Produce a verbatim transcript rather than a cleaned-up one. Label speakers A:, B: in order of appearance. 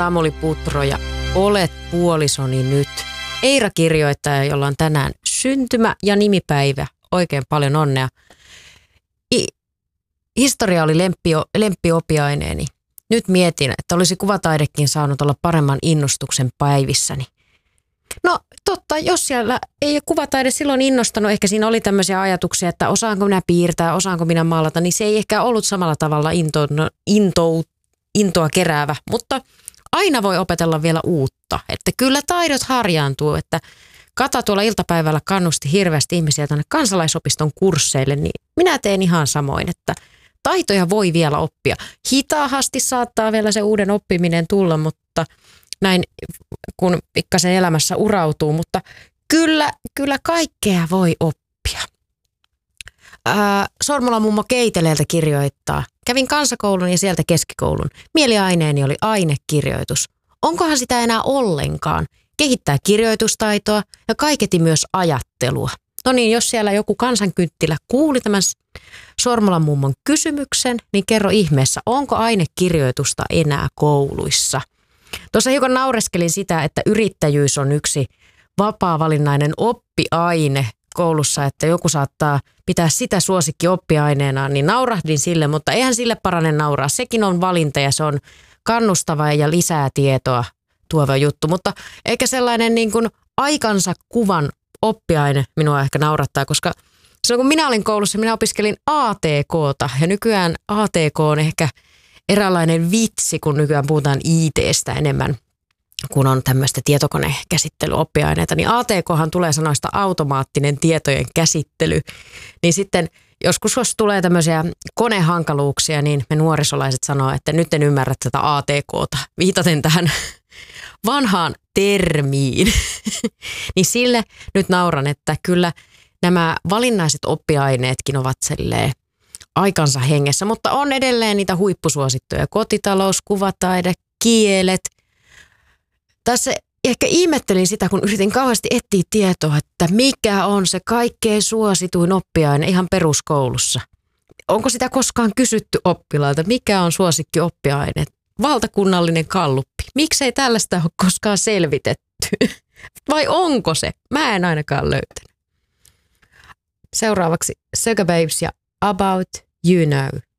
A: Samuli Putro ja Olet puolisoni nyt. Eira kirjoittaja, jolla on tänään syntymä- ja nimipäivä. Oikein paljon onnea. I- historia oli lempio, lemppiopiaineeni. Nyt mietin, että olisi kuvataidekin saanut olla paremman innostuksen päivissäni. No totta, jos siellä ei kuvataide silloin innostanut, ehkä siinä oli tämmöisiä ajatuksia, että osaanko minä piirtää, osaanko minä maalata, niin se ei ehkä ollut samalla tavalla into, into, intoa keräävä, mutta aina voi opetella vielä uutta, että kyllä taidot harjaantuu, että Kata tuolla iltapäivällä kannusti hirveästi ihmisiä tänne kansalaisopiston kursseille, niin minä teen ihan samoin, että taitoja voi vielä oppia. Hitaasti saattaa vielä se uuden oppiminen tulla, mutta näin kun pikkasen elämässä urautuu, mutta kyllä, kyllä kaikkea voi oppia. Ää, Sormolan mummo Keiteleeltä kirjoittaa. Kävin kansakoulun ja sieltä keskikoulun. Mieliaineeni oli ainekirjoitus. Onkohan sitä enää ollenkaan? Kehittää kirjoitustaitoa ja kaiketi myös ajattelua. No niin, jos siellä joku kansankynttilä kuuli tämän Sormolan mummon kysymyksen, niin kerro ihmeessä, onko ainekirjoitusta enää kouluissa? Tuossa hiukan naureskelin sitä, että yrittäjyys on yksi vapaa-valinnainen oppiaine koulussa, että joku saattaa pitää sitä suosikki oppiaineena, niin naurahdin sille, mutta eihän sille parane nauraa. Sekin on valinta ja se on kannustava ja lisää tietoa tuova juttu, mutta eikä sellainen niin kuin aikansa kuvan oppiaine minua ehkä naurattaa, koska silloin kun minä olin koulussa, minä opiskelin A T K:ta ja nykyään A T K on ehkä eräänlainen vitsi, kun nykyään puhutaan I T:stä enemmän, kun on tämmöistä tietokonekäsittelyoppiaineita, niin A T K:han tulee sanoista automaattinen tietojen käsittely, niin sitten joskus jos tulee tämmöisiä konehankaluuksia, niin me nuorisolaiset sanoo, että nyt en ymmärrä tätä A T K:ta, viitaten tähän vanhaan termiin. Niin sille nyt nauran, että kyllä nämä valinnaiset oppiaineetkin ovat silleen aikansa hengessä, mutta on edelleen niitä huippusuosittuja. Kotitalous, kuvataide, kielet. Tässä ehkä ihmettelin sitä, kun yritin kauheasti etsiä tietoa, että mikä on se kaikkein suosituin oppiaine ihan peruskoulussa. Onko sitä koskaan kysytty oppilailta, mikä on suosikki oppiaine? Valtakunnallinen galluppi. Miksei tällaista ole koskaan selvitetty? Vai onko se? Mä en ainakaan löytänyt. Seuraavaksi Sugababes ja About You Know.